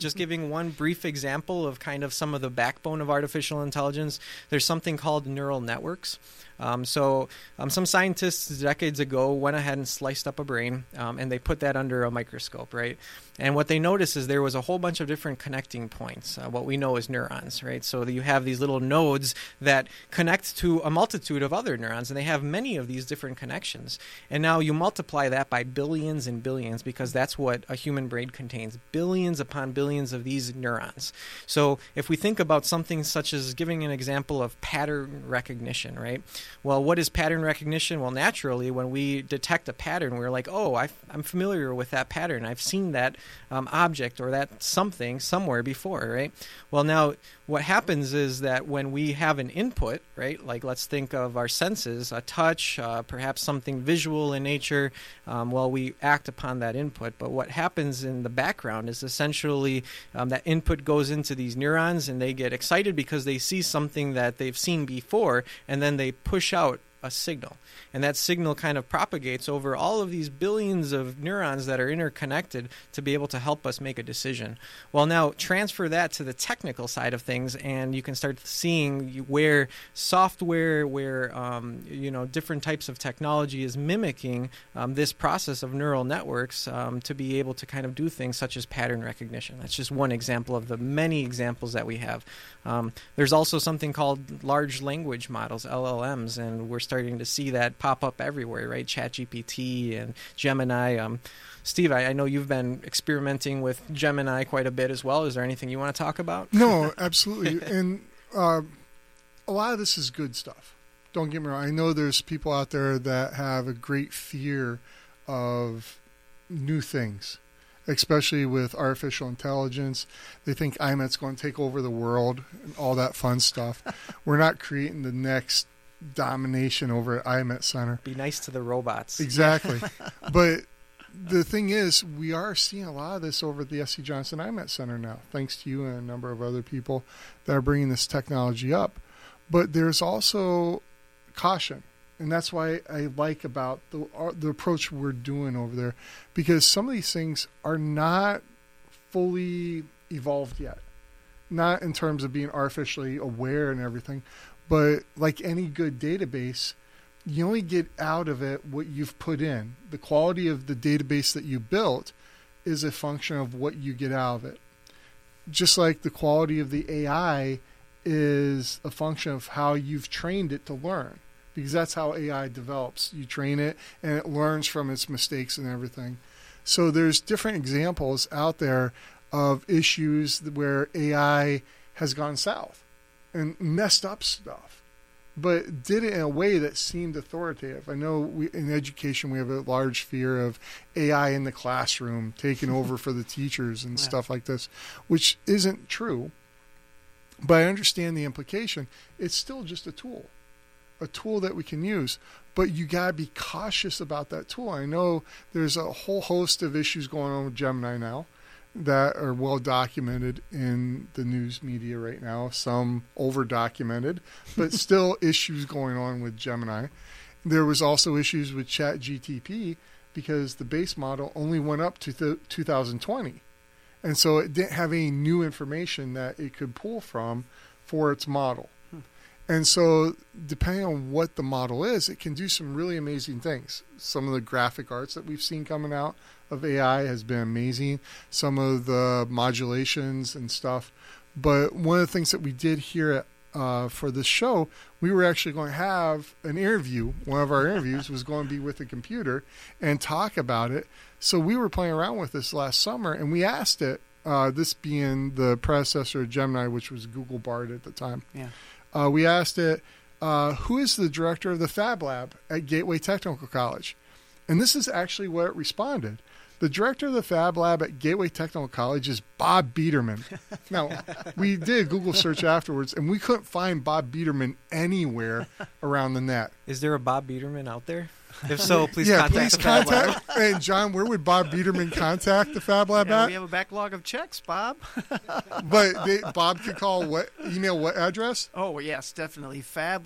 just giving one brief example of kind of some of the backbone of artificial intelligence, there's something called neural networks. Some scientists decades ago went ahead and sliced up a brain, and they put that under a microscope, right? And what they noticed is there was a whole bunch of different connecting points, what we know as neurons, right? So you have these little nodes that connect to a multitude of other neurons, and they have many of these different connections. And now you multiply that by billions and billions, because that's what a human brain contains, billions upon billions of these neurons. So if we think about something such as giving an example of pattern recognition, right? Well, what is pattern recognition? Well, naturally, when we detect a pattern, we're like, oh, I'm familiar with that pattern. I've seen that object or that something somewhere before, right? Well, now what happens is that when we have an input, right, like let's think of our senses, a touch, perhaps something visual in nature, well, we act upon that input. But what happens in the background is essentially that input goes into these neurons, and they get excited because they see something that they've seen before, and then they push out a signal. And that signal kind of propagates over all of these billions of neurons that are interconnected to be able to help us make a decision. Well, now transfer that to the technical side of things, and you can start seeing where software, where different types of technology is mimicking this process of neural networks to be able to kind of do things such as pattern recognition. That's just one example of the many examples that we have. There's also something called large language models, LLMs, and we're starting to see that pop up everywhere, right? ChatGPT and Gemini. Steve, I know you've been experimenting with Gemini quite a bit as well. Is there anything you want to talk about? No, absolutely. And a lot of this is good stuff. Don't get me wrong. I know there's people out there that have a great fear of new things, especially with artificial intelligence. They think IMET's going to take over the world and all that fun stuff. We're not creating the next domination over at IMET Center. Be nice to the robots. Exactly. But the thing is, we are seeing a lot of this over at the S.C. Johnson IMET Center now, thanks to you and a number of other people that are bringing this technology up. But there's also caution. And that's why I like about the approach we're doing over there, because some of these things are not fully evolved yet. Not in terms of being artificially aware and everything, but like any good database, you only get out of it what you've put in. The quality of the database that you built is a function of what you get out of it. Just like the quality of the AI is a function of how you've trained it to learn. Because that's how AI develops. You train it, and it learns from its mistakes and everything. So there's different examples out there of issues where AI has gone south and messed up stuff, but did it in a way that seemed authoritative. I know in education we have a large fear of AI in the classroom taking over for the teachers and stuff like this, which isn't true. But I understand the implication. It's still just a tool that we can use, but you got to be cautious about that tool. I know there's a whole host of issues going on with Gemini now that are well documented in the news media right now, some over documented, but still issues going on with Gemini. There was also issues with ChatGPT because the base model only went up to 2020. And so it didn't have any new information that it could pull from for its model. And so depending on what the model is, it can do some really amazing things. Some of the graphic arts that we've seen coming out of AI has been amazing. Some of the modulations and stuff. But one of the things that we did here for this show, we were actually going to have an interview. One of our interviews was going to be with a computer and talk about it. So we were playing around with this last summer, and we asked it, this being the predecessor of Gemini, which was Google Bard at the time. Yeah. We asked it, who is the director of the Fab Lab at Gateway Technical College? And this is actually what it responded. The director of the Fab Lab at Gateway Technical College is Bob Biederman. Now, we did a Google search afterwards, and we couldn't find Bob Biederman anywhere around the net. Is there a Bob Biederman out there? If so, please Yeah, contact please the Fab Lab. contact. And John, where would Bob Biederman contact the Fab Lab Yeah, at? we have a backlog of checks, Bob. But Bob could call what email? What address? Oh, yes, definitely.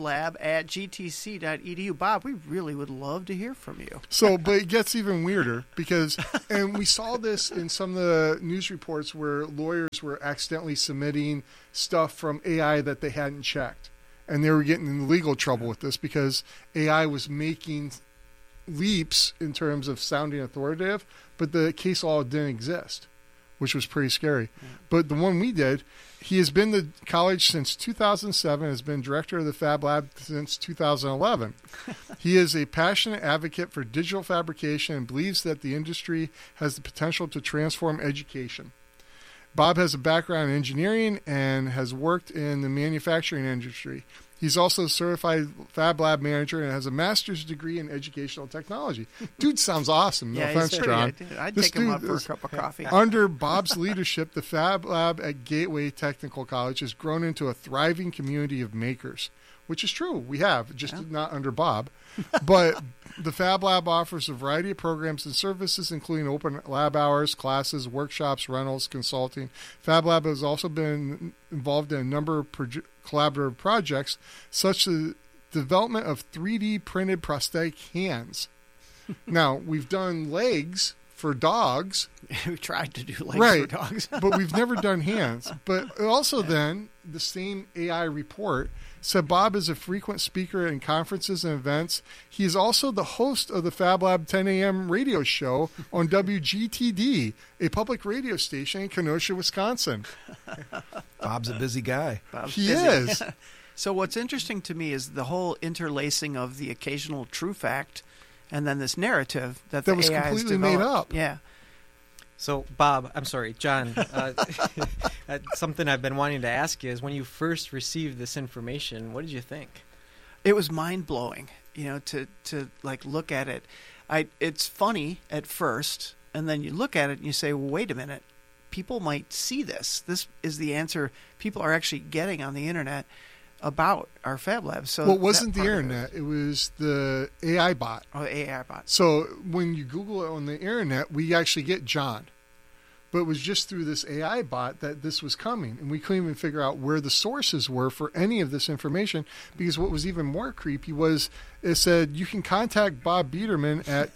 fablab@gtc.edu. Bob, we really would love to hear from you. So, but it gets even weirder because, and we saw this in some of the news reports where lawyers were accidentally submitting stuff from AI that they hadn't checked. And they were getting in legal trouble with this because AI was making leaps in terms of sounding authoritative, but the case law didn't exist, which was pretty scary. But the one we did, he has been to college since 2007, has been director of the Fab Lab since 2011. He is a passionate advocate for digital fabrication and believes that the industry has the potential to transform education. Bob has a background in engineering and has worked in the manufacturing industry. He's also a certified Fab Lab manager and has a master's degree in educational technology. Dude sounds awesome. No Yeah, offense, he's pretty John. good. I'd This take him dude up for a is- cup of coffee. Under Bob's leadership, the Fab Lab at Gateway Technical College has grown into a thriving community of makers, which is true. We have, just not under Bob. But the Fab Lab offers a variety of programs and services, including open lab hours, classes, workshops, rentals, consulting. Fab Lab has also been involved in a number of collaborative projects, such as the development of 3D printed prosthetic hands. Now, we've done legs for dogs, We tried to do legs right, for dogs. but we've never done hands. But also then, the same AI report said Bob is a frequent speaker in conferences and events. He is also the host of the Fab Lab 10 a.m. radio show on WGTD, a public radio station in Kenosha, Wisconsin. Bob's a busy guy. Bob's He busy. is. So what's interesting to me is the whole interlacing of the occasional true fact and then this narrative that the was AI has completely made developed. up. Yeah. So, Bob, I'm sorry, John, something I've been wanting to ask you is when you first received this information, what did you think? It was mind-blowing, to like look at it. It's funny at first, and then you look at it and you say, well, wait a minute. People might see this. This is the answer people are actually getting on the internet about our Fab Lab. So Well, it wasn't that the part of internet. It was the AI bot. Oh, AI bots. So when you Google it on the internet, we actually get John. But it was just through this AI bot that this was coming. And we couldn't even figure out where the sources were for any of this information, because what was even more creepy was it said you can contact Bob Biederman at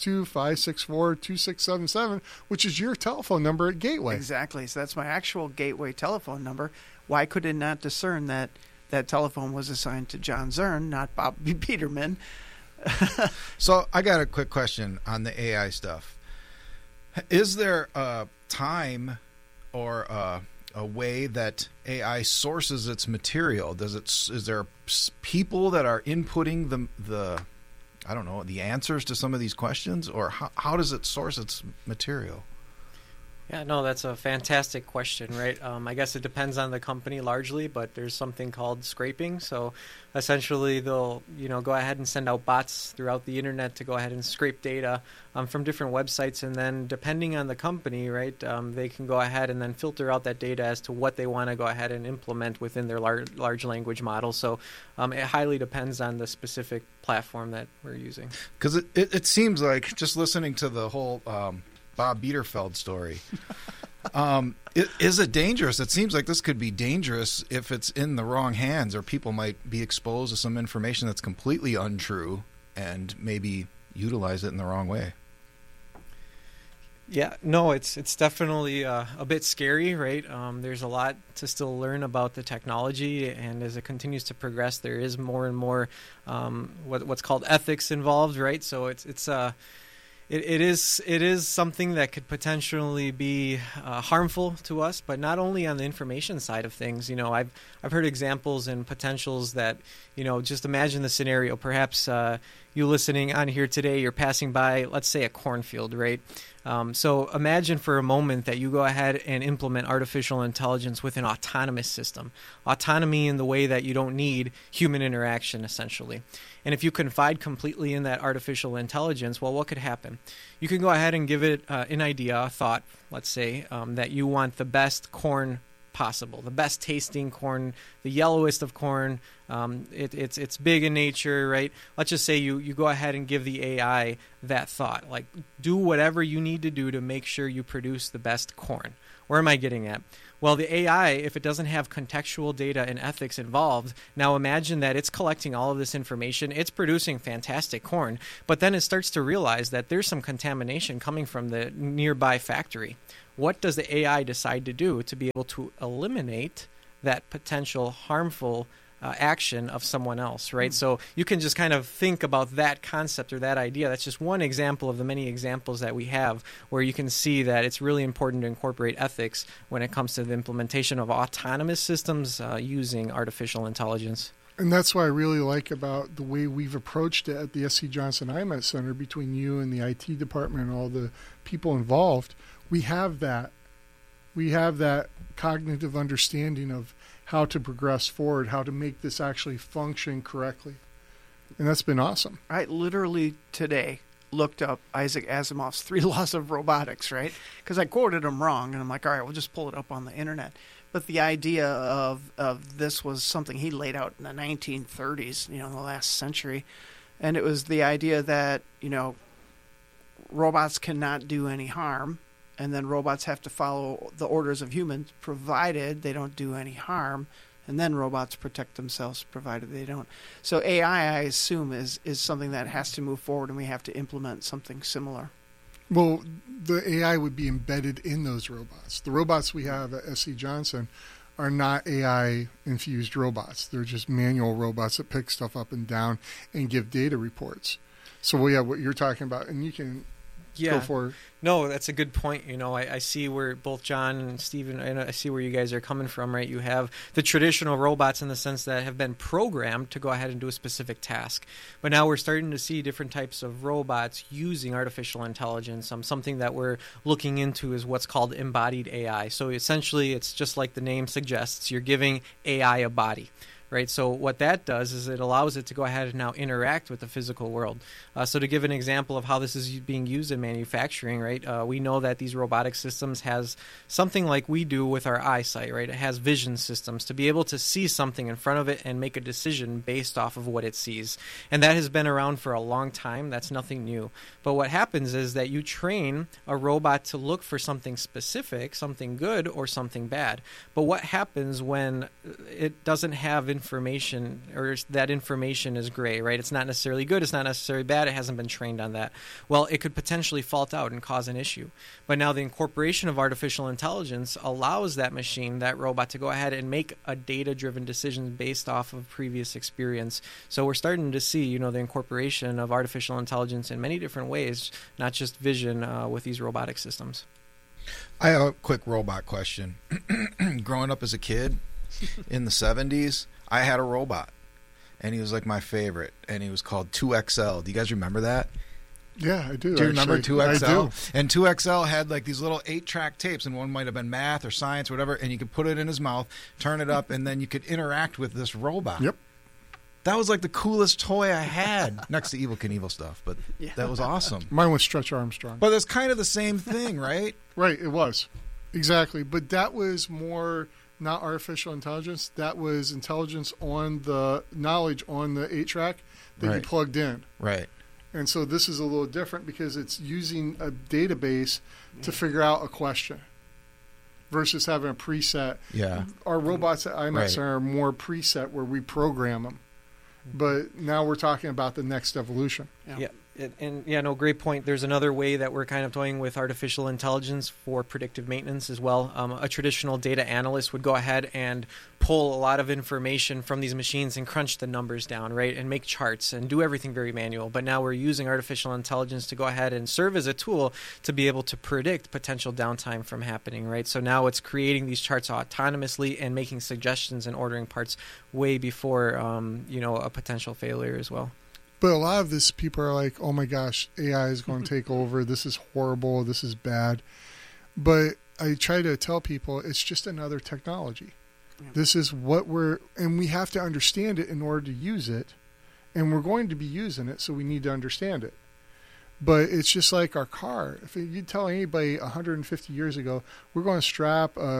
262-564-2677, which is your telephone number at Gateway. Exactly. So that's my actual Gateway telephone number. Why could it not discern that that telephone was assigned to John Zern, not Bob Biederman? So I got a quick question on the AI stuff. Is there a time or a way that AI sources its material? Is there people that are inputting the I don't know, the answers to some of these questions, or how does it source its material? Yeah, no, that's a fantastic question, right? I guess it depends on the company largely, but there's something called scraping. So essentially they'll, go ahead and send out bots throughout the internet to go ahead and scrape data from different websites. And then depending on the company, right, they can go ahead and then filter out that data as to what they want to go ahead and implement within their large language model. So it highly depends on the specific platform that we're using. Because it seems like, just listening to the whole Bob Biederfeld story, is it dangerous? It seems like this could be dangerous if it's in the wrong hands, or people might be exposed to some information that's completely untrue and maybe utilize it in the wrong way. Yeah, no, it's definitely a bit scary, right? There's a lot to still learn about the technology, and as it continues to progress, there is more and more what's called ethics involved, right? So it is something that could potentially be harmful to us, but not only on the information side of things. I've heard examples and potentials that, just imagine the scenario. Perhaps you listening on here today, you're passing by, let's say, a cornfield, right? So imagine for a moment that you go ahead and implement artificial intelligence with an autonomous system. Autonomy in the way that you don't need human interaction, essentially. And if you confide completely in that artificial intelligence, well, what could happen? You can go ahead and give it an idea, a thought, let's say, that you want the best corn possible, the best tasting corn, the yellowest of corn. It's big in nature, right? Let's just say you go ahead and give the AI that thought, like, do whatever you need to do to make sure you produce the best corn. Where am I getting at? Well, the AI, if it doesn't have contextual data and ethics involved, now imagine that it's collecting all of this information, it's producing fantastic corn, but then it starts to realize that there's some contamination coming from the nearby factory. What does the AI decide to do to be able to eliminate that potential harmful action of someone else, right? So you can just kind of think about that concept or that idea. That's just one example of the many examples that we have where you can see that it's really important to incorporate ethics when it comes to the implementation of autonomous systems using artificial intelligence. And that's what I really like about the way we've approached it at the SC Johnson IMET Center between you and the IT department and all the people involved. We have that. We have that cognitive understanding of how to progress forward, how to make this actually function correctly. And that's been awesome. I literally today looked up Isaac Asimov's 3 Laws of Robotics, right? Because I quoted him wrong, and I'm like, all right, we'll just pull it up on the internet. But the idea of this was something he laid out in the 1930s, in the last century. And it was the idea that, robots cannot do any harm, and then robots have to follow the orders of humans, provided they don't do any harm, and then robots protect themselves, provided they don't. So AI, I assume, is something that has to move forward, and we have to implement something similar. Well, the AI would be embedded in those robots. The robots we have at SC Johnson are not AI-infused robots. They're just manual robots that pick stuff up and down and give data reports. So we have what you're talking about, and you can go for. No, that's a good point. I see where both John and Stephen, and I see where you guys are coming from, right? You have the traditional robots in the sense that have been programmed to go ahead and do a specific task. But now we're starting to see different types of robots using artificial intelligence. Something that we're looking into is what's called embodied AI. So essentially, it's just like the name suggests, you're giving AI a body. Right, so what that does is it allows it to go ahead and now interact with the physical world. So to give an example of how this is being used in manufacturing, right, we know that these robotic systems has something like we do with our eyesight, right? It has vision systems to be able to see something in front of it and make a decision based off of what it sees. And that has been around for a long time. That's nothing new. But what happens is that you train a robot to look for something specific, something good or something bad. But what happens when it doesn't have information, or that information is gray, right? It's not necessarily good, it's not necessarily bad, it hasn't been trained on that. Well, it could potentially fault out and cause an issue. But now the incorporation of artificial intelligence allows that machine, that robot, to go ahead and make a data-driven decision based off of previous experience. So we're starting to see, the incorporation of artificial intelligence in many different ways, not just vision with these robotic systems. I have a quick robot question. Growing up as a kid in the 70s, I had a robot, and he was like my favorite, and he was called 2XL. Do you guys remember that? Yeah, I do. Do you remember 2XL? I do. And 2XL had like these little 8-track tapes, and one might have been math or science or whatever, and you could put it in his mouth, turn it up, and then you could interact with this robot. Yep. That was like the coolest toy I had, next to Evel Knievel stuff, but that was awesome. Mine was Stretch Armstrong. But it's kind of the same thing, right? Right, it was. Exactly. But that was more not artificial intelligence. That was intelligence on the knowledge on the 8-track that you plugged in. Right. And so this is a little different because it's using a database to figure out a question versus having a preset. Yeah. Our robots at IMAX are more preset where we program them. But now we're talking about the next evolution. Yeah. Great point. There's another way that we're kind of toying with artificial intelligence for predictive maintenance as well. A traditional data analyst would go ahead and pull a lot of information from these machines and crunch the numbers down, right, and make charts and do everything very manual. But now we're using artificial intelligence to go ahead and serve as a tool to be able to predict potential downtime from happening, right? So now it's creating these charts autonomously and making suggestions and ordering parts way before, a potential failure as well. But a lot of this, people are like, oh my gosh, AI is going to take over. This is horrible. This is bad. But I try to tell people it's just another technology. Yeah. This is what and we have to understand it in order to use it. And we're going to be using it, so we need to understand it. But it's just like our car. If you tell anybody 150 years ago, we're going to strap a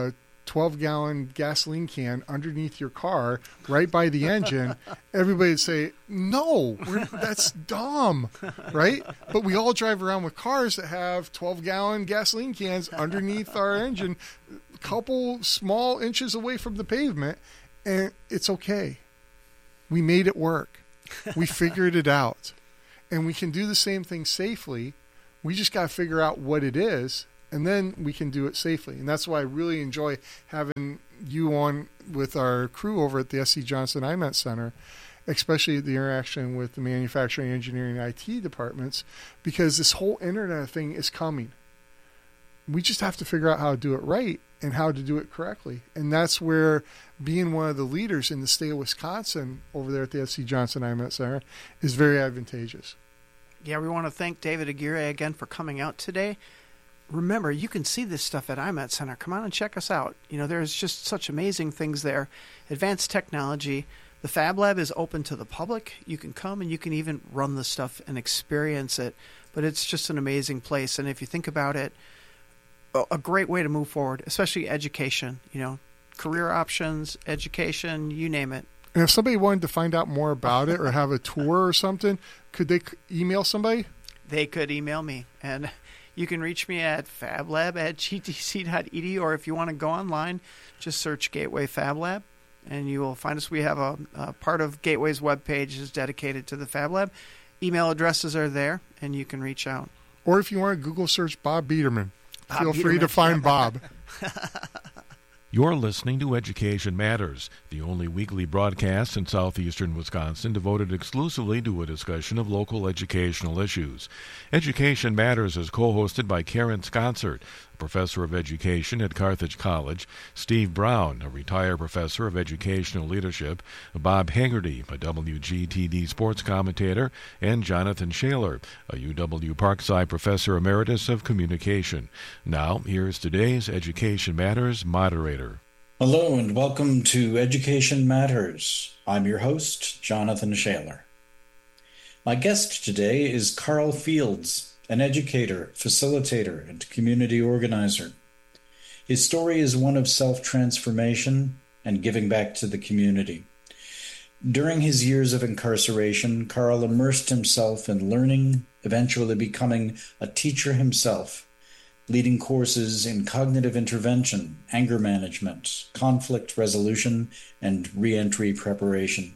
12-gallon gasoline can underneath your car right by the engine, everybody would say, no, that's dumb, right? But we all drive around with cars that have 12-gallon gasoline cans underneath our engine, a couple small inches away from the pavement, and it's okay. We made it work. We figured it out. And we can do the same thing safely. We just got to figure out what it is, and then we can do it safely. And that's why I really enjoy having you on with our crew over at the SC Johnson IMET Center, especially the interaction with the manufacturing, engineering, IT departments, because this whole internet thing is coming. We just have to figure out how to do it right and how to do it correctly. And that's where being one of the leaders in the state of Wisconsin over there at the SC Johnson IMET Center is very advantageous. Yeah, we want to thank David Aguirre again for coming out today. Remember, you can see this stuff at IMET Center. Come on and check us out. You know, there's just such amazing things there. Advanced technology. The Fab Lab is open to the public. You can come and you can even run the stuff and experience it. But it's just an amazing place. And if you think about it, a great way to move forward, especially education, you know, career options, education, you name it. And if somebody wanted to find out more about it or have a tour or something, could they email somebody? They could email me. And you can reach me at fablab@gtc.edu, or if you want to go online, just search Gateway Fab Lab, and you will find us. We have a part of Gateway's webpage is dedicated to the Fab Lab. Email addresses are there, and you can reach out. Or if you want to Google search Bob Biederman, feel free to find Bob. You're listening to Education Matters, the only weekly broadcast in southeastern Wisconsin devoted exclusively to a discussion of local educational issues. Education Matters is co-hosted by Karen Sconsert, a professor of education at Carthage College, Steve Brown, a retired professor of educational leadership, Bob Haggerty, a WGTD sports commentator, and Jonathan Shaler, a UW Parkside professor emeritus of communication. Now, here's today's Education Matters moderator. Hello and welcome to Education Matters. I'm your host, Jonathan Shaler. My guest today is Carl Fields, an educator, facilitator, and community organizer. His story is one of self-transformation and giving back to the community. During his years of incarceration, Carl immersed himself in learning, eventually becoming a teacher himself, leading courses in cognitive intervention, anger management, conflict resolution, and reentry preparation.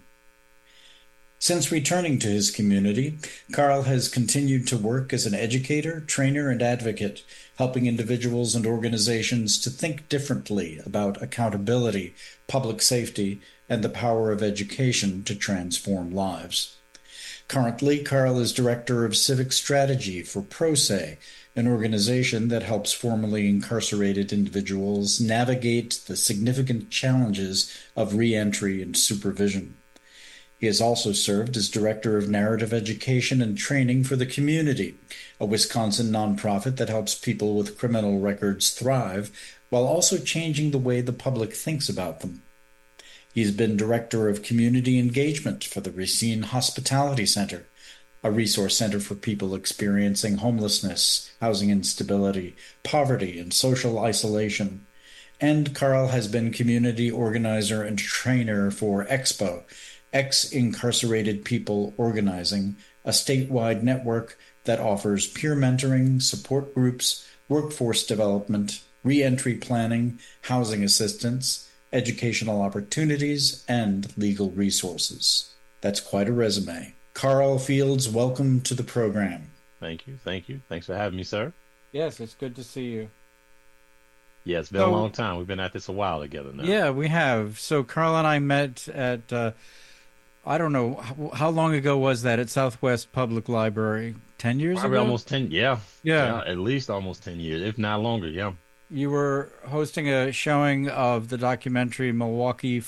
Since returning to his community, Carl has continued to work as an educator, trainer, and advocate, helping individuals and organizations to think differently about accountability, public safety, and the power of education to transform lives. Currently, Carl is Director of Civic Strategy for ProSe, an organization that helps formerly incarcerated individuals navigate the significant challenges of reentry and supervision. He has also served as Director of Narrative Education and Training for the Community, a Wisconsin nonprofit that helps people with criminal records thrive while also changing the way the public thinks about them. He's been Director of Community Engagement for the Racine Hospitality Center, a resource center for people experiencing homelessness, housing instability, poverty, and social isolation. And Carl has been community organizer and trainer for EXPO, Ex-Incarcerated People Organizing, a statewide network that offers peer mentoring, support groups, workforce development, reentry planning, housing assistance, educational opportunities, and legal resources. That's quite a resume. Carl Fields, welcome to the program. Thank you. Thanks for having me, sir. Yes, it's good to see you. Yeah, it's been a long time. We've been at this a while together now. Yeah, we have. So Carl and I met at, I don't know, how long ago was that at Southwest Public Library? 10 years Probably ago? almost 10, yeah. At least almost 10 years, if not longer, yeah. You were hosting a showing of the documentary Milwaukee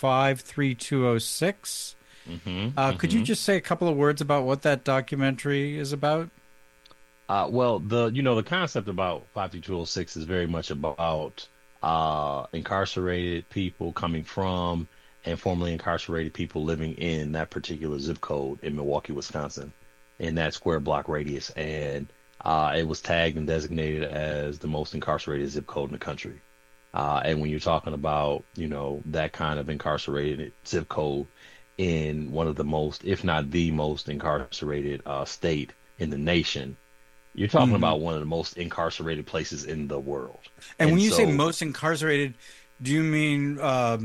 53206. Could you just say a couple of words about what that documentary is about? Well, the concept about 53206 is very much about incarcerated people coming from and formerly incarcerated people living in that particular zip code in Milwaukee, Wisconsin, in that square block radius. And it was tagged and designated as the most incarcerated zip code in the country. And when you're talking about, that kind of incarcerated zip code in one of the most, if not the most incarcerated state in the nation, you're talking about one of the most incarcerated places in the world. And when you say most incarcerated, do you mean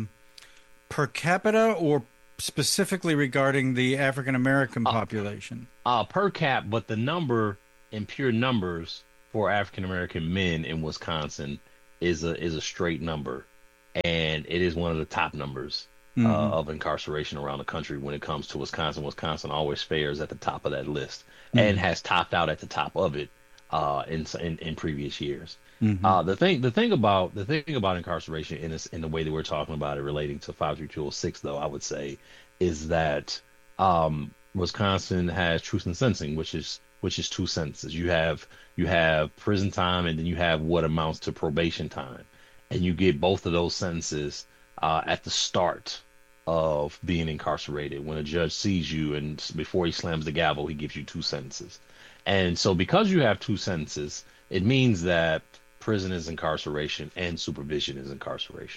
per capita or specifically regarding the African American population? Per cap, but the number in pure numbers for African American men in Wisconsin is a straight number, and it is one of the top numbers of incarceration around the country when it comes to Wisconsin. Wisconsin always fares at the top of that list and has topped out at the top of it in previous years. The thing about incarceration in the way that we're talking about it relating to 53206, though, I would say, is that Wisconsin has truth in sentencing, which is two sentences. You have prison time, and then you have what amounts to probation time, and you get both of those sentences at the start of being incarcerated. When a judge sees you, and before he slams the gavel, he gives you two sentences. And so, because you have two sentences, it means that prison is incarceration and supervision is incarceration.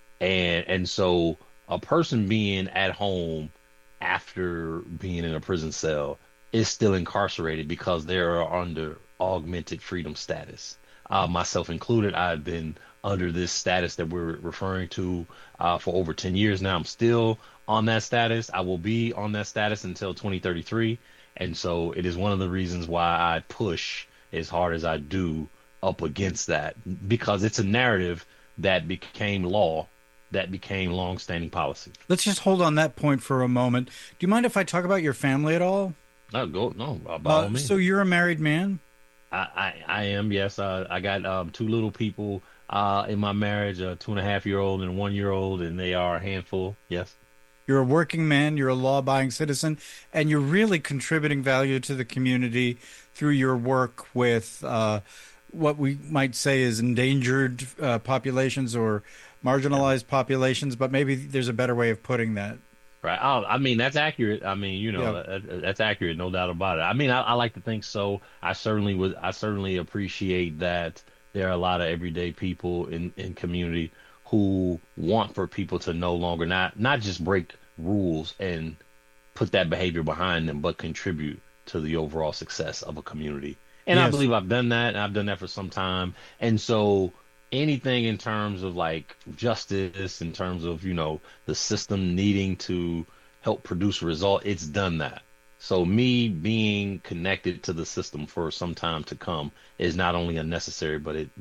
And so, a person being at home after being in a prison cell is still incarcerated because they are under augmented freedom status. Myself included, I've been under this status that we're referring to for over 10 years now. I'm still on that status. I will be on that status until 2033. And so it is one of the reasons why I push as hard as I do up against that, because it's a narrative that became law, that became long-standing policy. Let's just hold on that point for a moment. Do you mind if I talk about your family at all? No, by all means. So you're a married man? I am, yes. I got two little people in my marriage, a 2.5-year-old and a 1-year-old, and they are a handful, yes. You're a working man, you're a law-abiding citizen, and you're really contributing value to the community through your work with what we might say is endangered populations or marginalized populations, but maybe there's a better way of putting that. Right. I mean, that's accurate. I mean, that's accurate, no doubt about it. I mean, I like to think so. I certainly appreciate that there are a lot of everyday people in community who want for people to no longer not just break rules and put that behavior behind them, but contribute to the overall success of a community. And yes. I believe I've done that, and I've done that for some time. And so anything in terms of like justice, in terms of, the system needing to help produce a result, it's done that. So me being connected to the system for some time to come is not only unnecessary, but it,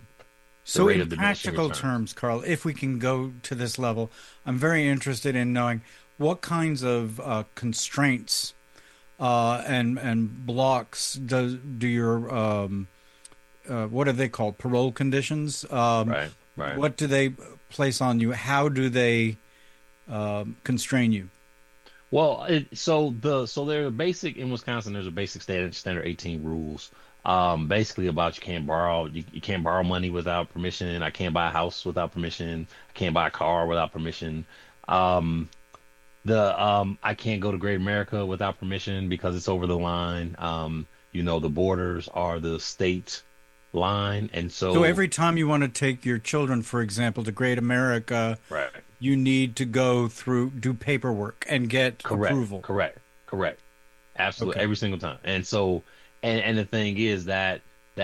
So in practical terms, Carl, if we can go to this level, I'm very interested in knowing what kinds of constraints and blocks do your what are they called? Parole conditions? Right. What do they place on you? How do they constrain you? Well, so there's a basic in Wisconsin. There's a basic standard 18 rules. Basically about you can't borrow money without permission. I can't buy a house without permission. I can't buy a car without permission. I can't go to Great America without permission because it's over the line. The borders are the state line, and so every time you want to take your children, for example, to Great America, right, you need to go do paperwork and get approval. Correct. Absolutely, okay. Every single time. And so, and the thing is that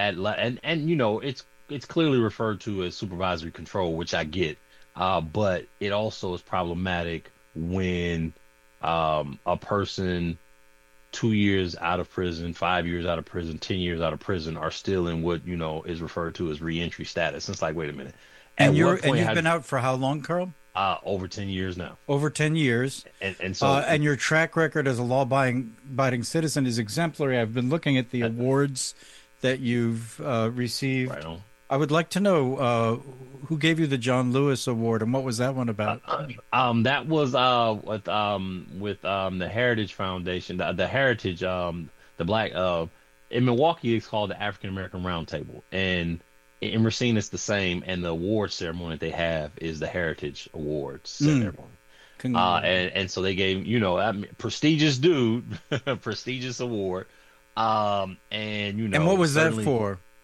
it's clearly referred to as supervisory control, which I get, but it also is problematic when a person 2 years out of prison, 5 years out of prison, 10 years out of prison are still in what is referred to as reentry status. It's like, wait a minute. And you've been out for how long, Carl? Over 10 years now. Over 10 years. And so and your track record as a law-abiding citizen is exemplary. I've been looking at the awards that you've received. Right on. I would like to know who gave you the John Lewis Award and what was that one about? That was with the Heritage Foundation, the Heritage, the Black in Milwaukee. It's called the African American Roundtable, and in Racine it's the same. And the award ceremony that they have is the Heritage Awards ceremony. And so they gave prestigious dude, prestigious award. And what was that for?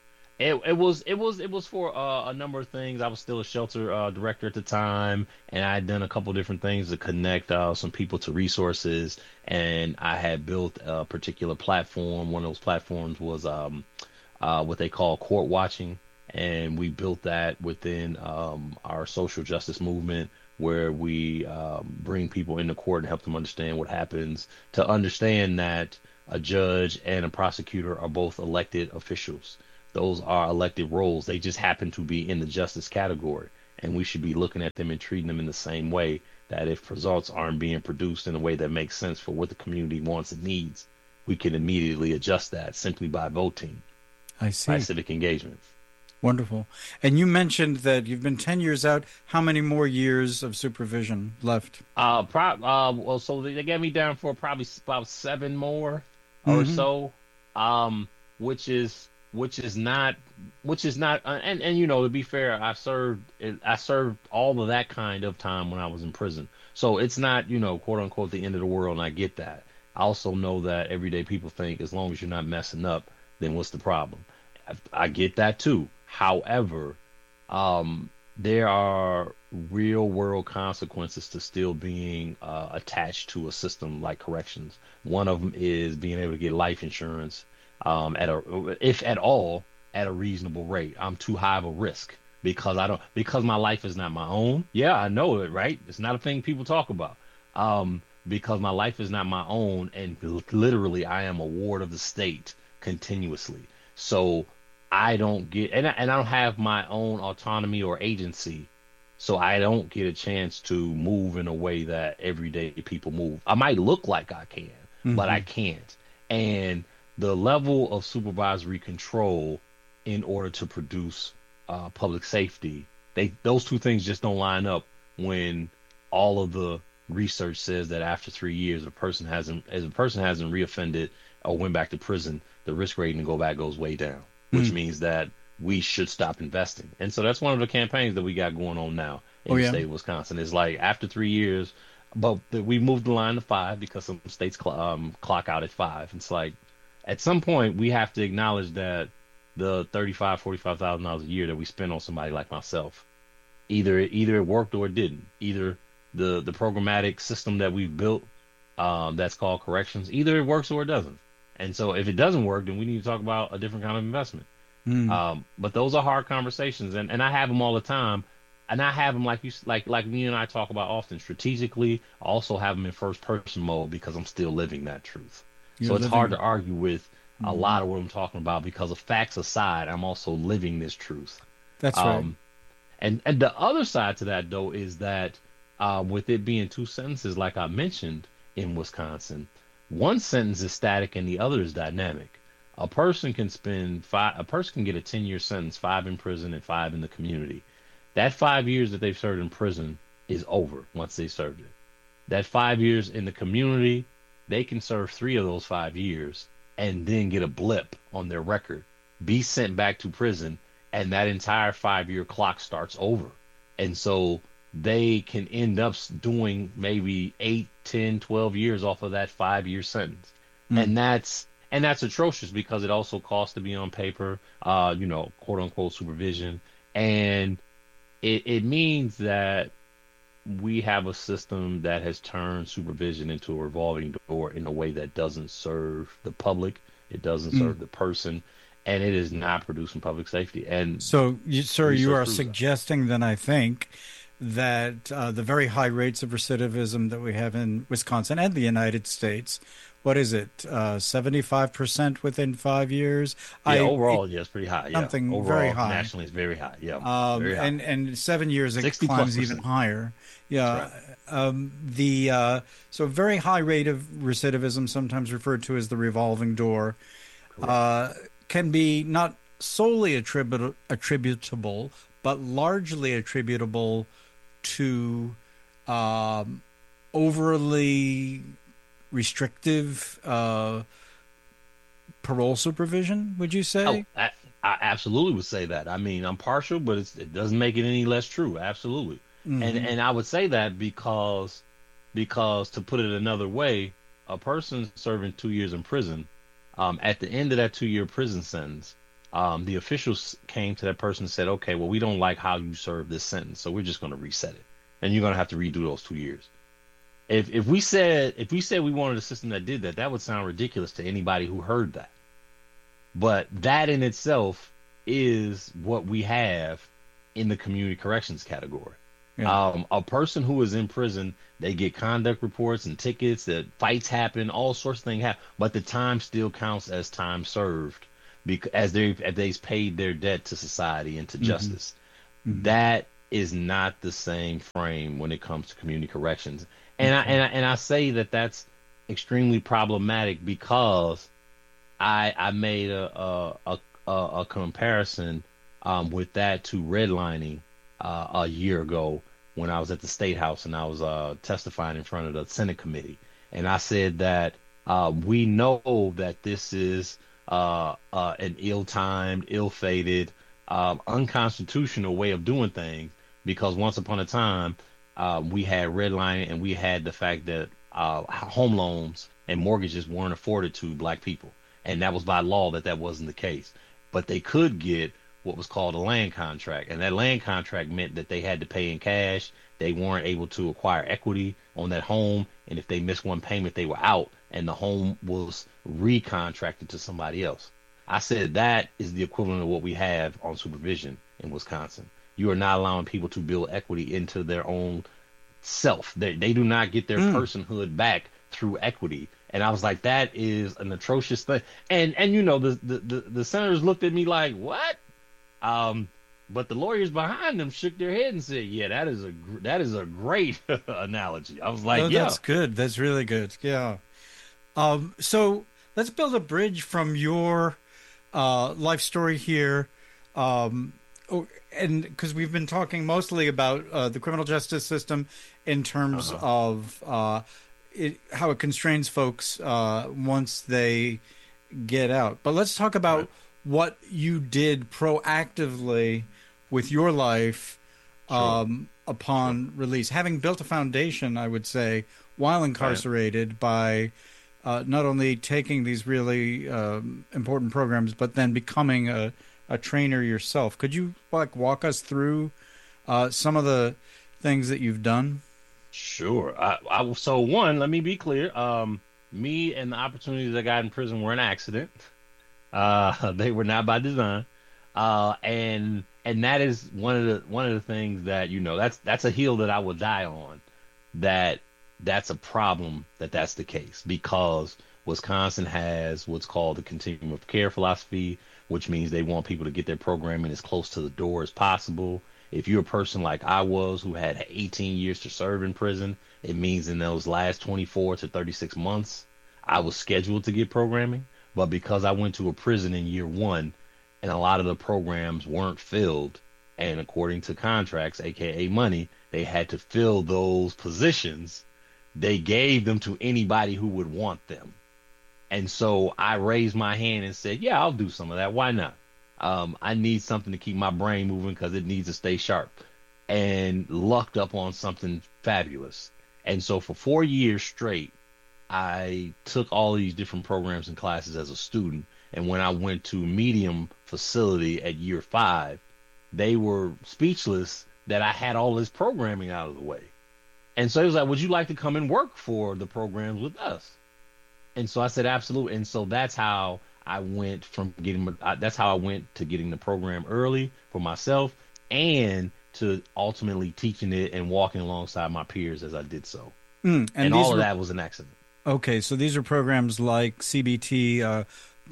It was for a number of things. I was still a shelter director at the time, and I had done a couple different things to connect some people to resources. And I had built a particular platform. One of those platforms was what they call court watching, and we built that within our social justice movement, where we bring people into court and help them understand what happens, to understand that a judge and a prosecutor are both elected officials. Those are elected roles. They just happen to be in the justice category, and we should be looking at them and treating them in the same way. That if results aren't being produced in a way that makes sense for what the community wants and needs, we can immediately adjust that simply by voting. I see. By civic engagement. Wonderful. And you mentioned that you've been 10 years out. How many more years of supervision left? Well, so they got me down for probably about 7 more or so, which is not, and you know, to be fair, I served all of that kind of time when I was in prison. So it's not, you know, quote unquote, the end of the world. And I get that. I also know that everyday people think as long as you're not messing up, then what's the problem? I get that too. However, there are real world consequences to still being attached to a system like corrections. One of them is being able to get life insurance, if at all, at a reasonable rate. I'm too high of a risk because my life is not my own. Yeah, I know it, right? It's not a thing people talk about. Because my life is not my own, and literally I am a ward of the state continuously. So I don't get, and I don't have my own autonomy or agency, so I don't get a chance to move in a way that everyday people move. I might look like I can, but I can't. And the level of supervisory control in order to produce public safety, those two things just don't line up when all of the research says that after 3 years, if a person hasn't reoffended or went back to prison, the risk rating to go back goes way down, which means that we should stop investing. And so that's one of the campaigns that we got going on now in the state of Wisconsin. It's like after 3 years, but we moved the line to 5 because some states clock out at 5. It's like at some point we have to acknowledge that the $45,000 a year that we spend on somebody like myself, either it worked or it didn't. Either the programmatic system that we've built that's called corrections, either it works or it doesn't. And so if it doesn't work, then we need to talk about a different kind of investment. But those are hard conversations, and I have them all the time. And I have them like me and I talk about often strategically. I also have them in first person mode because I'm still living that truth. So it's hard to argue with a lot of what I'm talking about because of facts aside, I'm also living this truth. That's right. And the other side to that, though, is that with it being 2 sentences, like I mentioned in Wisconsin, one sentence is static and the other is dynamic. A person can get a 10-year sentence, 5 in prison and 5 in the community. That 5 years that they've served in prison is over once they served it. That 5 years in the community, they can serve 3 of those 5 years and then get a blip on their record, be sent back to prison, and that entire 5-year clock starts over. And so they can end up doing maybe 8, 10, 12 years off of that 5-year sentence. And that's atrocious because it also costs to be on paper, quote unquote supervision. And it means that we have a system that has turned supervision into a revolving door in a way that doesn't serve the public. It doesn't serve the person, and it is not producing public safety. And so, you are suggesting then, I think, that the very high rates of recidivism that we have in Wisconsin and the United States, what is it, 75% within 5 years? Yeah, overall, it's pretty high. Something overall, very high. Nationally, it's very high. Yeah, very high. And 7 years it climbs even higher. Yeah. Right. So very high rate of recidivism, sometimes referred to as the revolving door, can be not solely attributable, but largely attributable to overly restrictive parole supervision, would you say? I absolutely would say that. I mean, I'm partial, but it doesn't make it any less true. Absolutely. And I would say that because to put it another way, a person serving 2 years in prison, at the end of that 2-year prison sentence, the officials came to that person and said, okay, well, we don't like how you served this sentence, so we're just going to reset it, and you're going to have to redo those 2 years. If we said we wanted a system that did that, that would sound ridiculous to anybody who heard that. But that in itself is what we have in the community corrections category. Yeah. A person who is in prison, they get conduct reports and tickets, that fights happen, all sorts of things happen, but the time still counts as time served because they've paid their debt to society and to justice. Mm-hmm. That is not the same frame when it comes to community corrections. And I say that that's extremely problematic because I made a comparison with that to redlining a year ago when I was at the State House and I was testifying in front of the Senate committee, and I said that we know that this is an ill-timed, ill-fated, unconstitutional way of doing things because once upon a time. We had redlining and we had the fact that home loans and mortgages weren't afforded to black people. And that was by law that wasn't the case. But they could get what was called a land contract. And that land contract meant that they had to pay in cash. They weren't able to acquire equity on that home. And if they missed one payment, they were out and the home was recontracted to somebody else. I said that is the equivalent of what we have on supervision in Wisconsin. You are not allowing people to build equity into their own self. They do not get their personhood back through equity. And I was like, that is an atrocious thing. And you know, the senators looked at me like, what? But the lawyers behind them shook their head and said, yeah, that is a great analogy. I was like, yeah. That's good. That's really good. Yeah. So let's build a bridge from your life story here. And because we've been talking mostly about the criminal justice system in terms of how it constrains folks once they get out. But let's talk about what you did proactively with your life upon release. Having built a foundation, I would say, while incarcerated by not only taking these really important programs, but then becoming a trainer yourself. Could you walk us through some of the things that you've done? Sure. So one, let me be clear. Me and the opportunities I got in prison were an accident. They were not by design. And that is one of the things that, you know, that's a hill that I will die on. That's a problem that's the case because Wisconsin has what's called the continuum of care philosophy, which means they want people to get their programming as close to the door as possible. If you're a person like I was who had 18 years to serve in prison, it means in those last 24 to 36 months, I was scheduled to get programming. But because I went to a prison in year one and a lot of the programs weren't filled, and according to contracts, aka money, they had to fill those positions, they gave them to anybody who would want them. And so I raised my hand and said, yeah, I'll do some of that. Why not? I need something to keep my brain moving because it needs to stay sharp, and lucked up on something fabulous. And so for 4 years straight, I took all these different programs and classes as a student. And when I went to medium facility at year 5, they were speechless that I had all this programming out of the way. And so it was like, would you like to come and work for the programs with us? And so I said, absolutely. And so that's how I went to getting the program early for myself and to ultimately teaching it and walking alongside my peers as I did so. And all of that was an accident. Okay. So these are programs like CBT,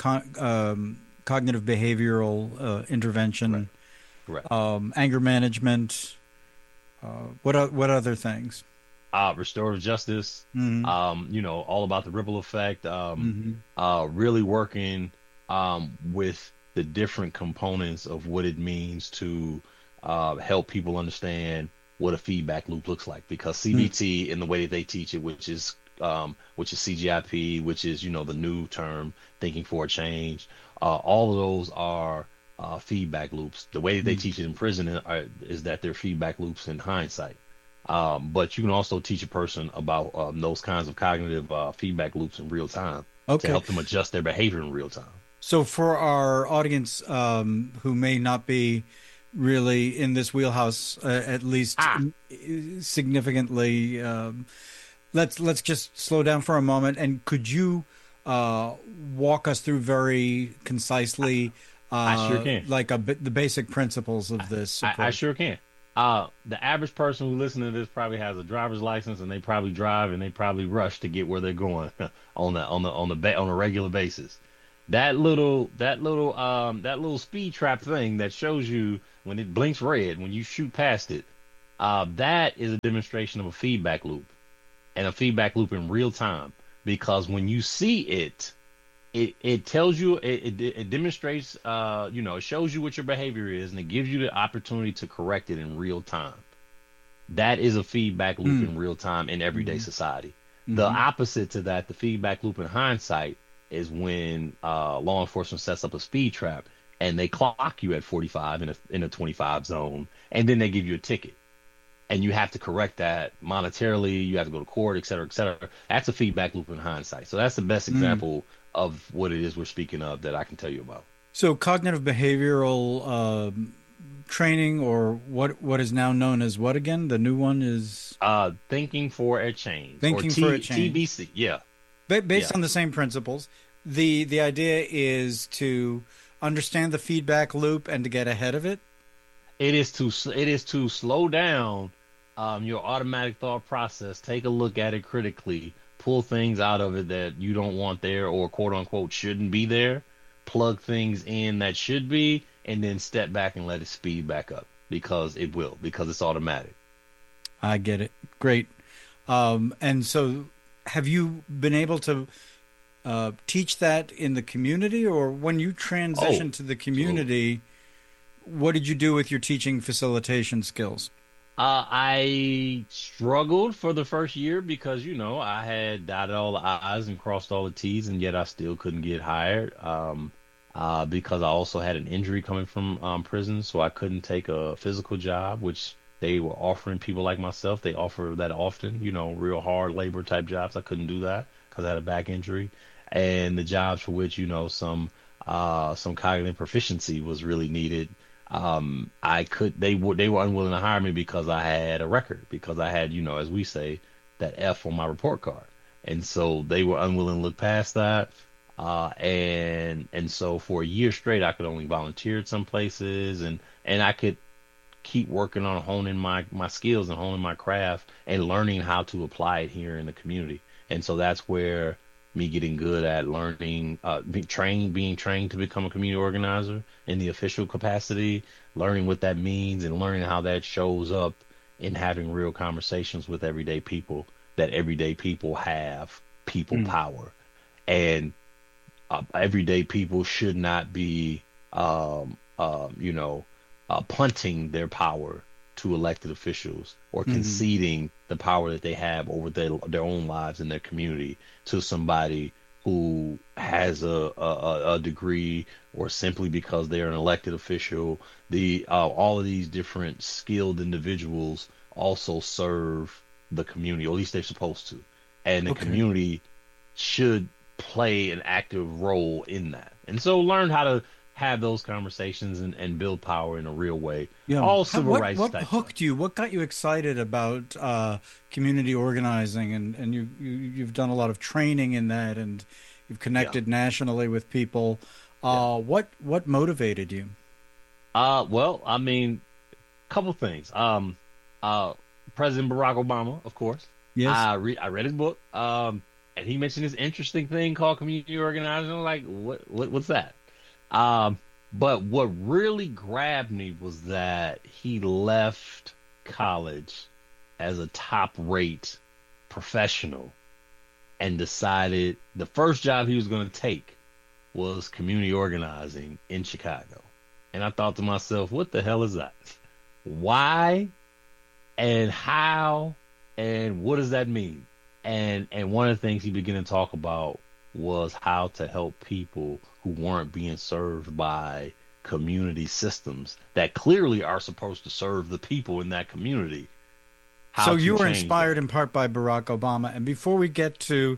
cognitive behavioral intervention, Correct. Anger management. What other things? Restorative justice, all about the ripple effect, really working with the different components of what it means to help people understand what a feedback loop looks like. Because CBT, in the way that they teach it, which is CGIP, which is, the new term, thinking for a change, all of those are feedback loops. The way that they teach it in prison is that they're feedback loops in hindsight. But you can also teach a person about those kinds of cognitive feedback loops in real time to help them adjust their behavior in real time. So for our audience who may not be really in this wheelhouse, at least significantly, let's just slow down for a moment. And could you walk us through very concisely, I sure can, like the basic principles of this approach? I sure can. The average person who listens to this probably has a driver's license, and they probably drive and they probably rush to get where they're going on a regular basis. That little speed trap thing that shows you when it blinks red when you shoot past it, that is a demonstration of a feedback loop, and a feedback loop in real time. Because when you see it, it tells you, it demonstrates, it shows you what your behavior is, and it gives you the opportunity to correct it in real time. That is a feedback loop in real time in everyday society. The opposite to that, the feedback loop in hindsight, is when law enforcement sets up a speed trap and they clock you at 45 in a 25 zone, and then they give you a ticket. And you have to correct that monetarily. You have to go to court, et cetera, et cetera. That's a feedback loop in hindsight. So that's the best example of what it is we're speaking of that I can tell you about. So cognitive behavioral training, or what is now known as what again? The new one is Thinking for a Change. Thinking for a Change. TBC, yeah. Based on the same principles. The idea is to understand the feedback loop and to get ahead of it. It is to slow down your automatic thought process. Take a look at it critically. Pull things out of it that you don't want there, or quote unquote shouldn't be there. Plug things in that should be, and then step back and let it speed back up, because it will, because it's automatic. I get it. Great. And so have you been able to teach that in the community, or when you transitioned to the community, what did you do with your teaching facilitation skills? I struggled for the first year because, I had dotted all the I's and crossed all the T's, and yet I still couldn't get hired because I also had an injury coming from prison, so I couldn't take a physical job, which they were offering people like myself. They offer that often, real hard labor type jobs. I couldn't do that because I had a back injury, and the jobs for which, some cognitive proficiency was really needed. They were unwilling to hire me because I had a record, because I had, as we say, that F on my report card. And so they were unwilling to look past that. And so for a year straight, I could only volunteer at some places, and I could keep working on honing my skills and honing my craft and learning how to apply it here in the community. And so that's where me getting good at learning, being trained to become a community organizer in the official capacity, learning what that means, and learning how that shows up in having real conversations with everyday people, that everyday people have people power. And everyday people should not be, punting their power to elected officials, or conceding the power that they have over their own lives and their community to somebody who has a degree, or simply because they're an elected official. All of these different skilled individuals also serve the community, or at least they're supposed to, and the community should play an active role in that. And so learn how to have those conversations and build power in a real way. Yeah. All civil rights. What hooked you? What got you excited about community organizing? And you've done a lot of training in that, and you've connected nationally with people. What motivated you? Well, I mean, a couple things. President Barack Obama, of course. Yes. I read his book. And he mentioned this interesting thing called community organizing. I'm like, what's that? But what really grabbed me was that he left college as a top-rate professional and decided the first job he was going to take was community organizing in Chicago. And I thought to myself, what the hell is that? Why and how and what does that mean? And one of the things he began to talk about was how to help people who weren't being served by community systems that clearly are supposed to serve the people in that community. So you were inspired in part by Barack Obama. And before we get to the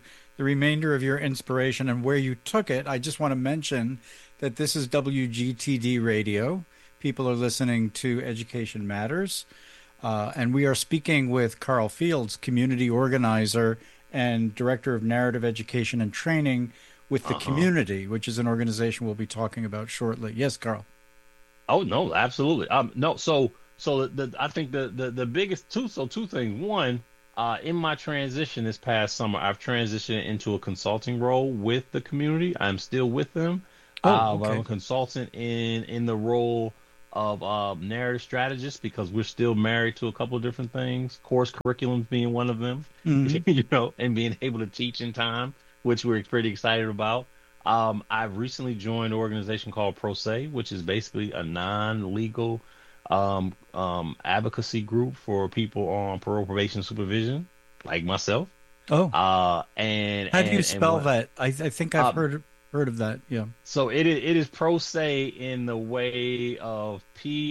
the remainder of your inspiration and where you took it, I just want to mention that this is WGTD Radio. People are listening to Education Matters. And we are speaking with Carl Fields, community organizer and director of narrative education and training with the Community, which is an organization we'll be talking about shortly. Yes, Carl. Oh no, absolutely. No, so I think the biggest two things. One, in my transition this past summer, I've transitioned into a consulting role with the Community. I'm still with them. I'm a consultant in the role of narrative strategist, because we're still married to a couple of different things, course curriculums being one of them, and being able to teach in time, which we're pretty excited about. I've recently joined an organization called Pro Se, which is basically a non-legal advocacy group for people on parole, probation, supervision, like myself. And how do you spell that? I think I've heard of that. Yeah. So it is pro se in the way of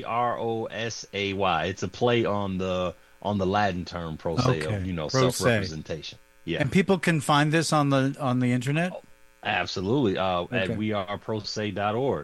PROSAY. It's a play on the Latin term pro se of self-representation. Yeah. And people can find this on the internet. Absolutely. At weareprose.org.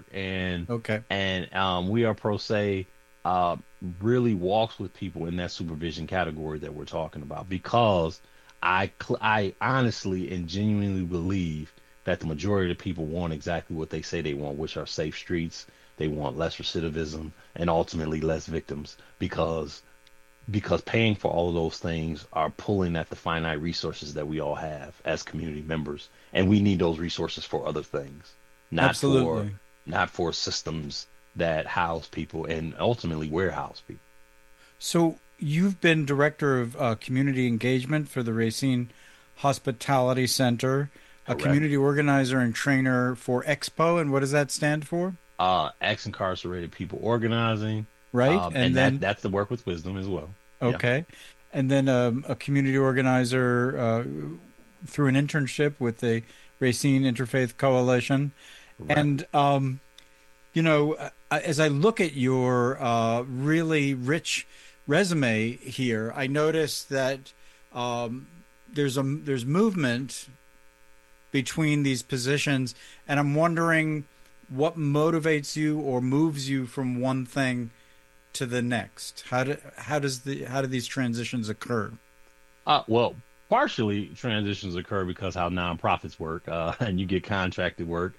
And We Are Pro Se really walks with people in that supervision category that we're talking about, because I honestly and genuinely believe that the majority of the people want exactly what they say they want, which are safe streets. They want less recidivism and ultimately less victims, because paying for all of those things are pulling at the finite resources that we all have as community members, and we need those resources for other things, not for systems that house people and ultimately warehouse people. So you've been director of community engagement for the Racine Hospitality Center. Correct. A community organizer and trainer for Expo, and what does that stand for? Ex-incarcerated people organizing. Right, and then that's the Work with Wisdom as well. Okay, yeah. And then a community organizer through an internship with the Racine Interfaith Coalition. Right. And, as I look at your really rich resume here, I notice that there's movement between these positions, and I'm wondering what motivates you or moves you from one thing to the next. How do these transitions occur? Well, partially transitions occur because how nonprofits work, and you get contracted work.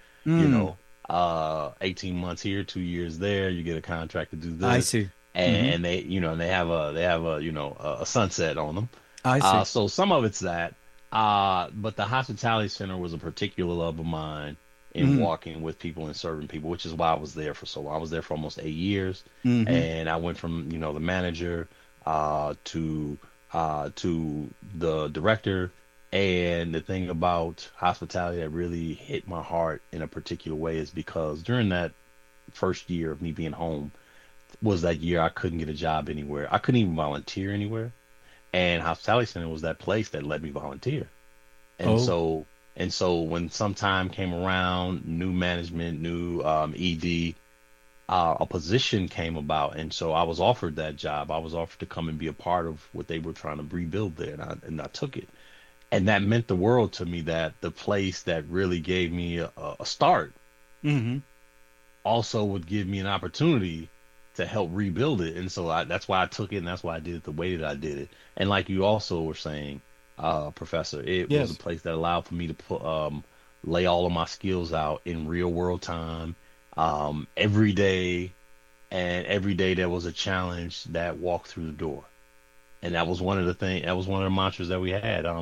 18 months here, 2 years there, you get a contract to do this. I see. And they have a sunset on them. I see. So some of it's that. But the hospitality center was a particular love of mine in walking with people and serving people, which is why I was there for so long. I was there for almost 8 years, and I went from the manager to the director. And the thing about hospitality that really hit my heart in a particular way is because during that first year of me being home was that year I couldn't get a job anywhere. I couldn't even volunteer anywhere. And Hospitality Center was that place that let me volunteer. And so when some time came around, new management, new ED, a position came about. And so I was offered that job. I was offered to come and be a part of what they were trying to rebuild there. And I took it. And that meant the world to me, that the place that really gave me a start also would give me an opportunity to help rebuild it. And so that's why I took it, and that's why I did it the way that I did it. And like you also were saying, Professor, it was a place that allowed for me to lay all of my skills out in real world time, every day. And every day there was a challenge that walked through the door. And that was one of the things. That was one of the mantras that we had. It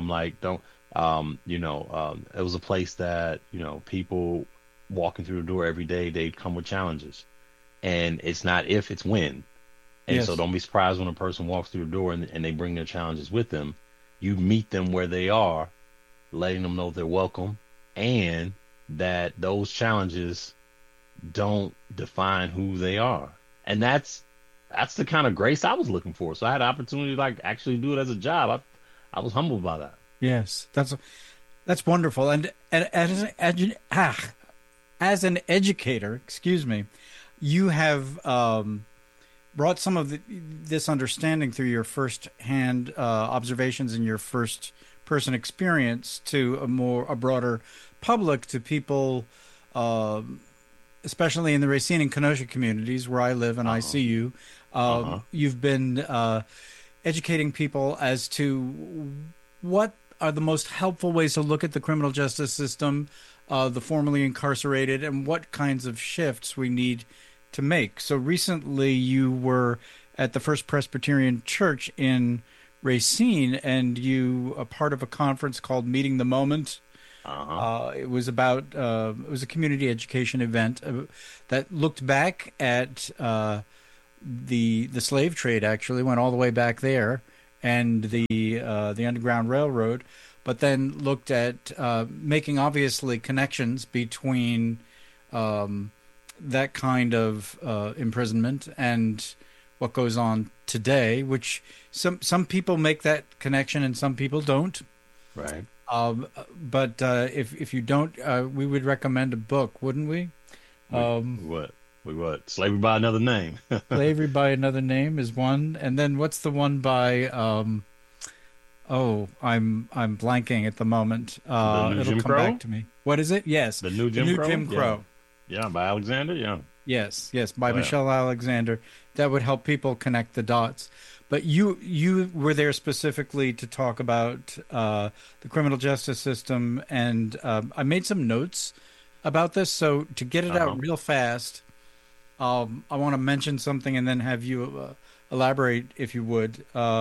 was a place that people walking through the door every day, they'd come with challenges, and it's not if, it's when. And so don't be surprised when a person walks through the door and they bring their challenges with them. You meet them where they are, letting them know they're welcome, and that those challenges don't define who they are. And that's the kind of grace I was looking for. So I had an opportunity to actually do it as a job. I was humbled by that. Yes, that's wonderful. And as an educator, you have brought some of this understanding through your first-hand observations in your first person experience to a broader public, to people, especially in the Racine and Kenosha communities where I live and I see you. You've been educating people as to what are the most helpful ways to look at the criminal justice system, the formerly incarcerated, and what kinds of shifts we need to make. So recently you were at the First Presbyterian Church in Racine, and you are part of a conference called Meeting the Moment. It was about it was a community education event that looked back at the slave trade. Actually, went all the way back there, and the Underground Railroad, but then looked at making obviously connections between that kind of imprisonment and what goes on today, which some people make that connection and some people don't. Right. But if you don't, we would recommend a book, wouldn't we? We would. Slavery by Another Name. Slavery by Another Name is one, and then what's the one by? I'm blanking at the moment. It'll Jim come Crow? back to me. What is it? Yes, The New Jim Crow? Jim Crow. Yeah, by Alexander. Yeah. Yes, by Oh, yeah. Michelle Alexander. That would help people connect the dots. But you were there specifically to talk about the criminal justice system, and I made some notes about this. So to get it out real fast, I want to mention something and then have you elaborate, if you would.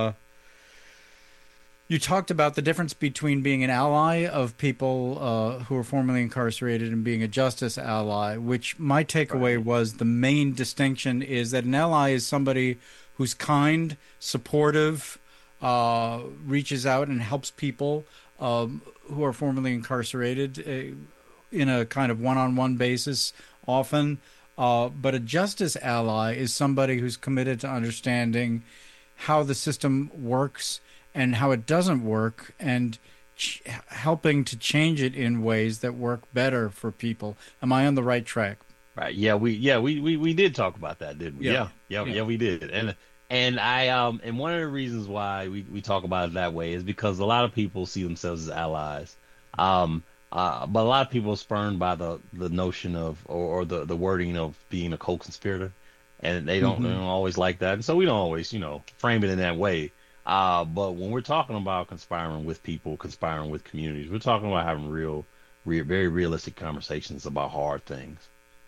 You talked about the difference between being an ally of people who are formerly incarcerated and being a justice ally, which my takeaway was the main distinction is that an ally is somebody who's kind, supportive, reaches out and helps people who are formerly incarcerated in a kind of one-on-one basis often. But a justice ally is somebody who's committed to understanding how the system works and how it doesn't work, and helping to change it in ways that work better for people. Am I on the right track? Right. Yeah. We did talk about that, didn't we? Yeah, we did. And and one of the reasons why we talk about it that way is because a lot of people see themselves as allies. But a lot of people are spurned by the notion of or the wording of being a co-conspirator, and they don't always like that. And so we don't always, frame it in that way. But when we're talking about conspiring with people, conspiring with communities, we're talking about having very realistic conversations about hard things.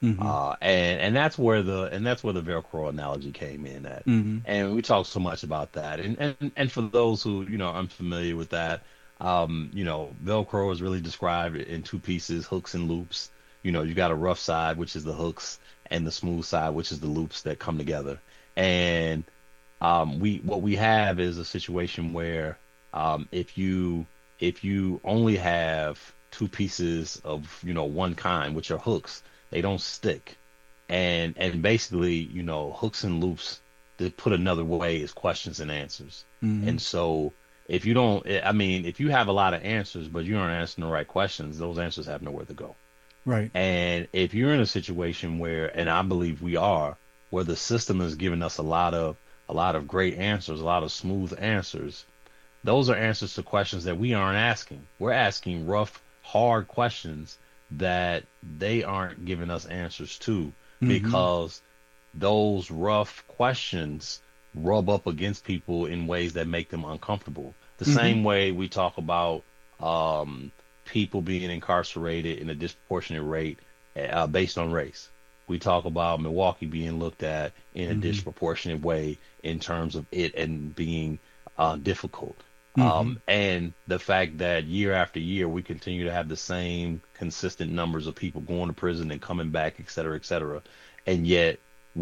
And that's where the Velcro analogy came in at. And we talk so much about that. And for those who, unfamiliar with that, Velcro is really described in two pieces, hooks and loops. You got a rough side, which is the hooks, and the smooth side, which is the loops that come together. And what we have is a situation where if you only have two pieces of one kind, which are hooks, they don't stick, and basically hooks and loops, to put another way, is questions and answers. And so if you have a lot of answers but you aren't answering the right questions, those answers have nowhere to go. Right. And if you're in a situation where, and I believe we are, where the system is giving us a lot of great answers, a lot of smooth answers, those are answers to questions that we aren't asking. We're asking rough, hard questions that they aren't giving us answers to, because those rough questions rub up against people in ways that make them uncomfortable. The same way we talk about people being incarcerated in a disproportionate rate based on race. We talk about Milwaukee being looked at in a disproportionate way in terms of it and being difficult. And the fact that year after year we continue to have the same consistent numbers of people going to prison and coming back, et cetera, and yet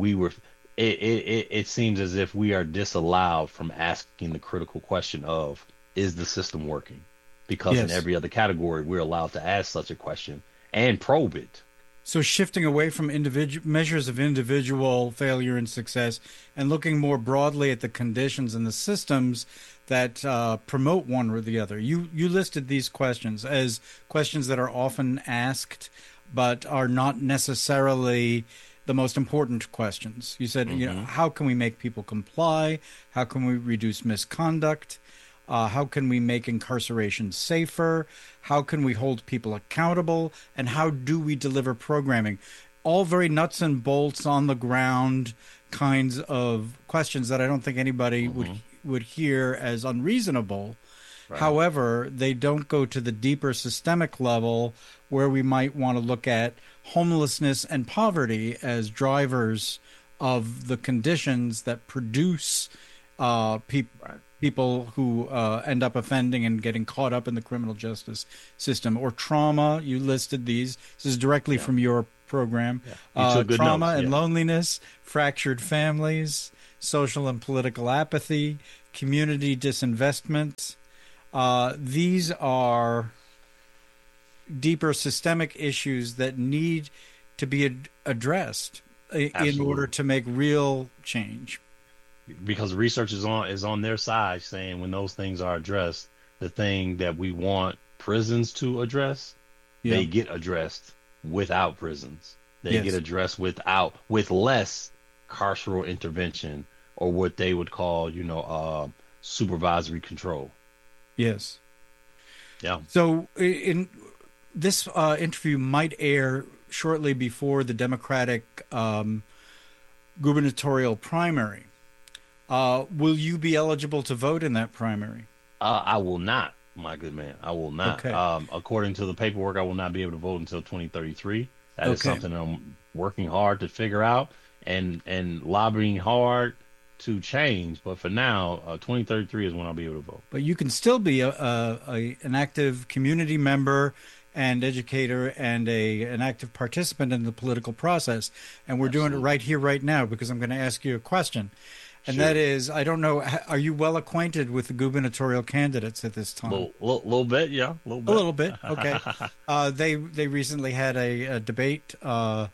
it seems as if we are disallowed from asking the critical question of, is the system working? Because in every other category we're allowed to ask such a question and probe it. So shifting away from measures of individual failure and success and looking more broadly at the conditions and the systems that promote one or the other. You listed these questions as questions that are often asked but are not necessarily the most important questions. You said, how can we make people comply? How can we reduce misconduct? How can we make incarceration safer? How can we hold people accountable? And how do we deliver programming? All very nuts and bolts on the ground kinds of questions that I don't think anybody would hear as unreasonable. Right. However, they don't go to the deeper systemic level where we might want to look at homelessness and poverty as drivers of the conditions that produce people who end up offending and getting caught up in the criminal justice system. Or trauma, you listed these. This is directly from your program. Trauma and loneliness, fractured families, social and political apathy, community disinvestment. These are deeper systemic issues that need to be addressed in order to make real change. Because research is on their side, saying when those things are addressed, the thing that we want prisons to address, they get addressed without prisons. They get addressed with less carceral intervention, or what they would call, supervisory control. Yes. Yeah. So in this interview might air shortly before the Democratic gubernatorial primary. Will you be eligible to vote in that primary? I will not, my good man. I will not. Okay. According to the paperwork, I will not be able to vote until 2033. That is something I'm working hard to figure out and lobbying hard to change. But for now, 2033 is when I'll be able to vote. But you can still be an active community member and educator and an active participant in the political process. And we're doing it right here, right now, because I'm going to ask you a question. And that is, I don't know, are you well acquainted with the gubernatorial candidates at this time? Little bit, yeah. A little bit, okay. They recently had a debate on,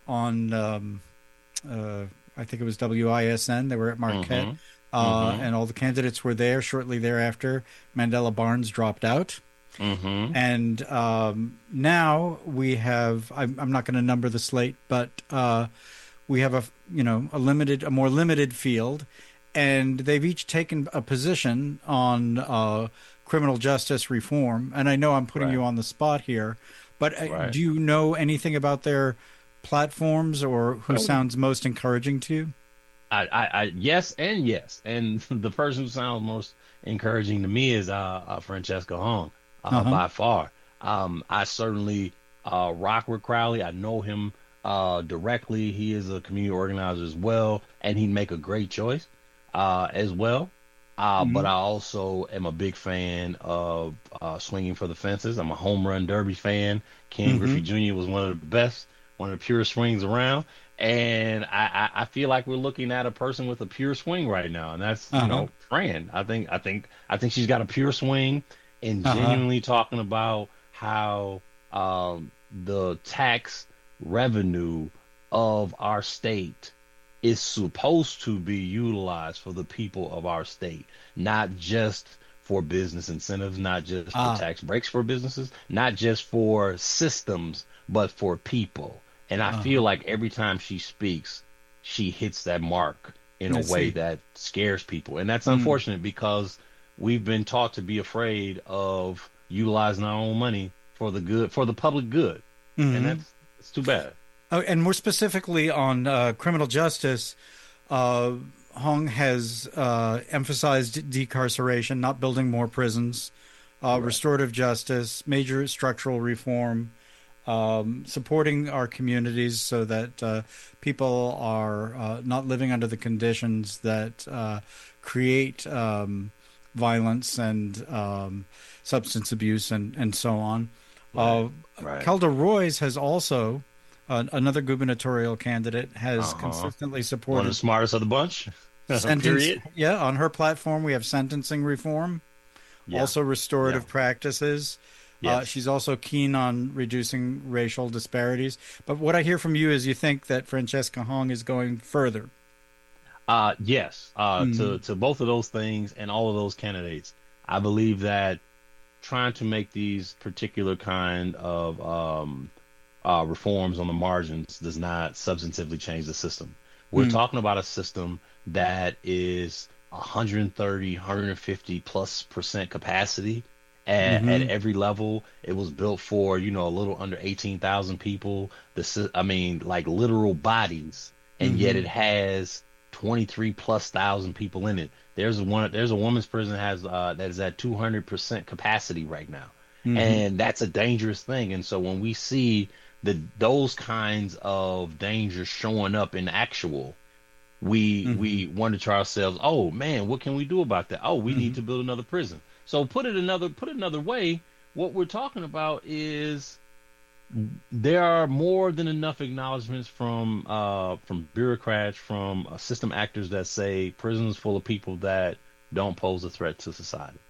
I think it was WISN. They were at Marquette, and all the candidates were there. Shortly thereafter, Mandela Barnes dropped out. And now we have, I'm not going to number the slate, but we have a more limited field, and they've each taken a position on criminal justice reform. And I know I'm putting you on the spot here, but do you know anything about their platforms or who sounds most encouraging to you? Yes and yes. And the person who sounds most encouraging to me is Francesca Hong, by far. I certainly rock with Crowley. I know him directly. He is a community organizer as well, and he'd make a great choice as well. But I also am a big fan of swinging for the fences. I'm a home run derby fan. Ken Griffey Jr. was one of the best, one of the purest swings around, and I feel like we're looking at a person with a pure swing right now, and that's Fran. I think she's got a pure swing, and genuinely talking about how the tax revenue of our state is supposed to be utilized for the people of our state, not just for business incentives, not just for tax breaks for businesses, not just for systems, but for people. And I feel like every time she speaks, she hits that mark in a way that scares people. And that's unfortunate, because we've been taught to be afraid of utilizing our own money for the good, for the public good. And it's too bad. Oh, and more specifically on criminal justice, Hong has emphasized decarceration, not building more prisons, restorative justice, major structural reform, supporting our communities so that people are not living under the conditions that create violence and substance abuse and so on. Kelda Roys has also, another gubernatorial candidate, has consistently supported one of the smartest of the bunch. Period. Yeah, on her platform we have sentencing reform, also restorative practices. She's also keen on reducing racial disparities. But what I hear from you is you think that Francesca Hong is going further. Yes, to both of those things and all of those candidates. I believe that trying to make these particular kind of reforms on the margins does not substantively change the system. We're talking about a system that is 130, 150 plus % capacity at every level. It was built for, a little under 18,000 people. Like literal bodies, and yet it has 23 plus thousand people in it. There's a women's prison that is at 200% capacity right now, and that's a dangerous thing. And so when we see those kinds of dangers showing up in actual, we wonder to ourselves, oh man, what can we do about that? Oh, we need to build another prison. So put it another way, what we're talking about is there are more than enough acknowledgments from bureaucrats, from system actors that say prisons full of people that don't pose a threat to society.